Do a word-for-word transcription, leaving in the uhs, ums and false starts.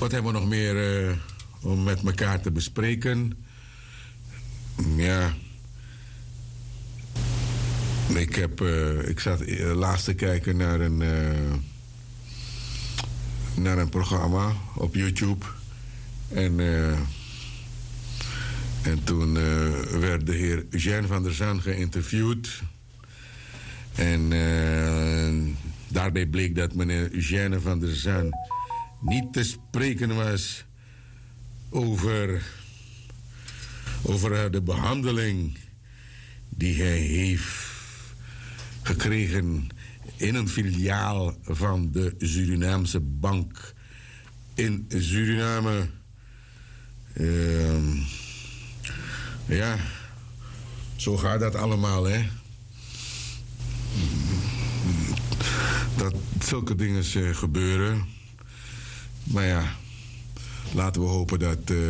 Wat hebben we nog meer uh, om met elkaar te bespreken? Ja. Ik, heb, uh, ik zat uh, laatst te kijken naar een, uh, naar een programma op YouTube. En, uh, en toen uh, werd de heer Jean van der Zan geïnterviewd. En uh, daarbij bleek dat meneer Jean van der Zan niet te spreken was over, over de behandeling die hij heeft gekregen in een filiaal van de Surinaamse Bank in Suriname. Uh, ja, zo gaat dat allemaal, hè. Dat zulke dingen uh, gebeuren. Maar ja, laten we hopen dat... Uh,